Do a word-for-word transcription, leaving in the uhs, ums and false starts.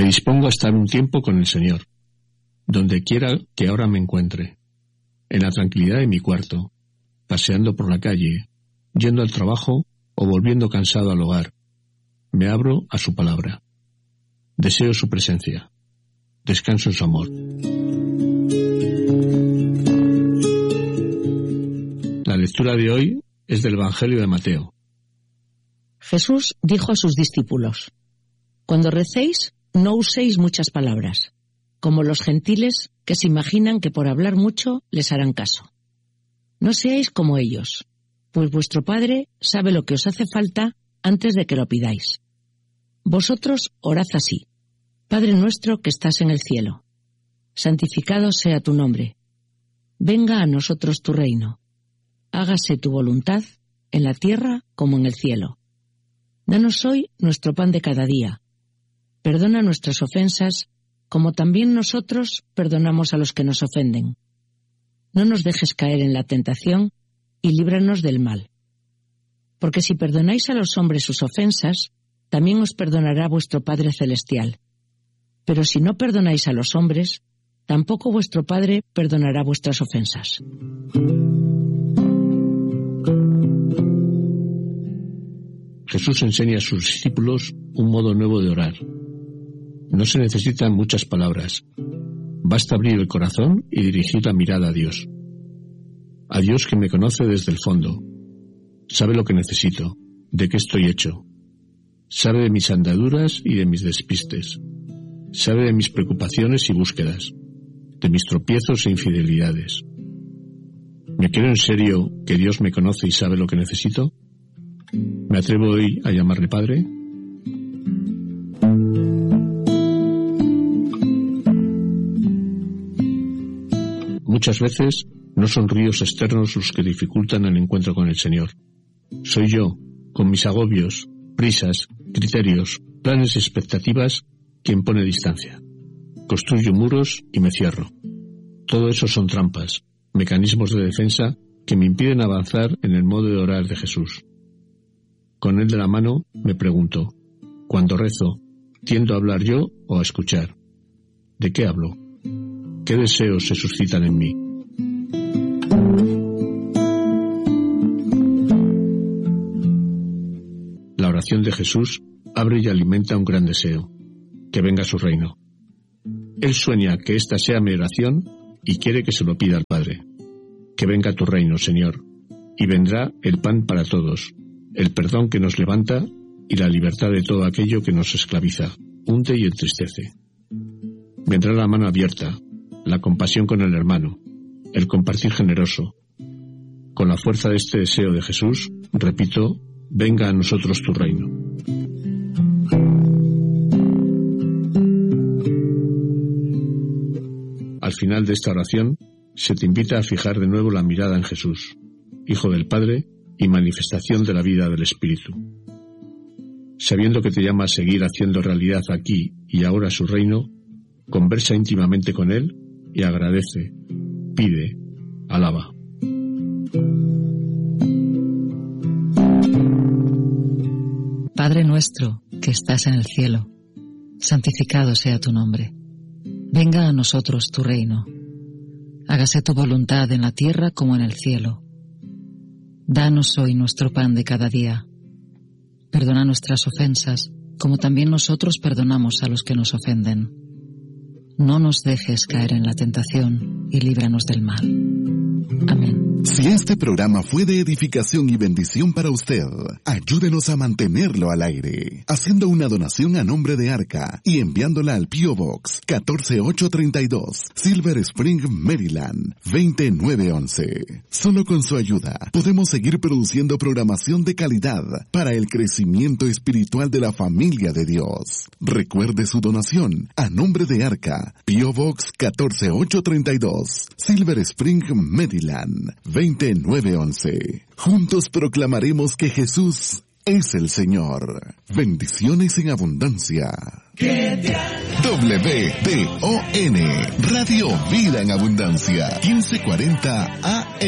Me dispongo a estar un tiempo con el Señor, donde quiera que ahora me encuentre, en la tranquilidad de mi cuarto, paseando por la calle, yendo al trabajo o volviendo cansado al hogar. Me abro a su palabra. Deseo su presencia. Descanso en su amor. La lectura de hoy es del Evangelio de Mateo. Jesús dijo a sus discípulos: Cuando recéis, no uséis muchas palabras, como los gentiles que se imaginan que por hablar mucho les harán caso. No seáis como ellos, pues vuestro Padre sabe lo que os hace falta antes de que lo pidáis. Vosotros orad así: Padre nuestro que estás en el cielo, santificado sea tu nombre. Venga a nosotros tu reino. Hágase tu voluntad en la tierra como en el cielo. Danos hoy nuestro pan de cada día. Perdona nuestras ofensas, como también nosotros perdonamos a los que nos ofenden. No nos dejes caer en la tentación y líbranos del mal. Porque si perdonáis a los hombres sus ofensas, también os perdonará vuestro Padre Celestial. Pero si no perdonáis a los hombres, tampoco vuestro Padre perdonará vuestras ofensas. Jesús enseña a sus discípulos un modo nuevo de orar. No se necesitan muchas palabras. Basta abrir el corazón y dirigir la mirada a Dios. A Dios que me conoce desde el fondo. Sabe lo que necesito, de qué estoy hecho. Sabe de mis andaduras y de mis despistes. Sabe de mis preocupaciones y búsquedas, de mis tropiezos e infidelidades. ¿Me creo en serio que Dios me conoce y sabe lo que necesito? ¿Me atrevo hoy a llamarle Padre? Muchas veces no son ríos externos los que dificultan el encuentro con el Señor. Soy yo, con mis agobios, prisas, criterios, planes y expectativas, quien pone distancia. Construyo muros y me cierro. Todo eso son trampas, mecanismos de defensa que me impiden avanzar en el modo de orar de Jesús. Con él de la mano me pregunto, cuando rezo, ¿tiendo a hablar yo o a escuchar? ¿De qué hablo? ¿Qué deseos se suscitan en mí? La oración de Jesús abre y alimenta un gran deseo, que venga su reino. Él sueña que esta sea mi oración y quiere que se lo pida al Padre. Que venga tu reino, Señor, y vendrá el pan para todos, el perdón que nos levanta y la libertad de todo aquello que nos esclaviza, hunde y entristece. Vendrá la mano abierta, la compasión con el hermano, el compartir generoso. Con la fuerza de este deseo de Jesús, repito, venga a nosotros tu reino. Al final de esta oración, se te invita a fijar de nuevo la mirada en Jesús, Hijo del Padre y manifestación de la vida del Espíritu. Sabiendo que te llama a seguir haciendo realidad aquí y ahora su reino, conversa íntimamente con Él y agradece, pide, alaba. Padre nuestro, que estás en el cielo, santificado sea tu nombre. Venga a nosotros tu reino. Hágase tu voluntad en la tierra como en el cielo. Danos hoy nuestro pan de cada día. Perdona nuestras ofensas, como también nosotros perdonamos a los que nos ofenden. No nos dejes caer en la tentación y líbranos del mal. Amén. Si este programa fue de edificación y bendición para usted, ayúdenos a mantenerlo al aire, haciendo una donación a nombre de Arca y enviándola al P O Box catorce mil ochocientos treinta y dos, Silver Spring, Maryland, veinte mil novecientos once. Solo con su ayuda podemos seguir produciendo programación de calidad para el crecimiento espiritual de la familia de Dios. Recuerde su donación a nombre de Arca, P O Box catorce mil ochocientos treinta y dos, Silver Spring, Maryland, veinte mil novecientos once. Juntos proclamaremos que Jesús es el Señor. Bendiciones en abundancia. W D O N, Radio Vida en Abundancia, quince cuarenta A M.